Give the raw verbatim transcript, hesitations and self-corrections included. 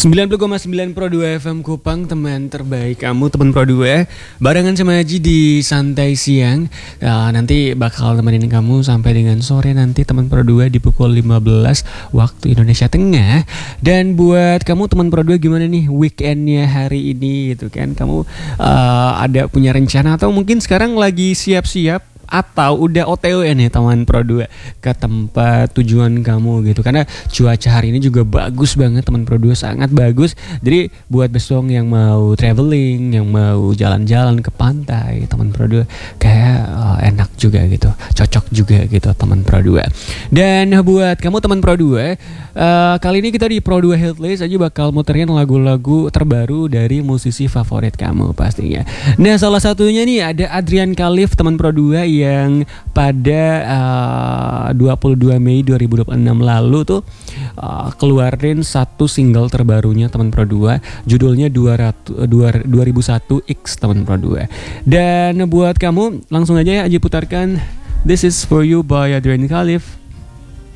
sembilan puluh koma sembilan Pro dua F M Kupang, teman terbaik kamu, teman Pro dua. Barengan sama Haji di Santai Siang. uh, Nanti bakal temenin kamu sampai dengan sore nanti, teman Pro dua, di pukul lima belas waktu Indonesia Tengah. Dan buat kamu teman Pro dua, gimana nih weekendnya hari ini gitu kan? Kamu uh, ada punya rencana atau mungkin sekarang lagi siap-siap atau udah O T W nih teman Pro dua ke tempat tujuan kamu gitu. Karena cuaca hari ini juga bagus banget teman Pro dua, sangat bagus. Jadi buat besok yang mau traveling, yang mau jalan-jalan ke pantai, teman Pro dua kayak uh, enak juga gitu, cocok juga gitu teman Pro dua. Dan buat kamu teman Pro dua, uh, kali ini kita di Pro dua Hitlist aja bakal muterin lagu-lagu terbaru dari musisi favorit kamu pastinya. Nah, salah satunya nih ada Adrian Khalif teman Pro dua yang pada uh, dua puluh dua Mei dua ribu dua puluh enam lalu tuh uh, keluarin satu single terbarunya teman Pro dua, judulnya dua ribu satu X teman Pro dua. Dan buat kamu langsung aja ya Aji putarkan This Is For You by Adrian Khalif.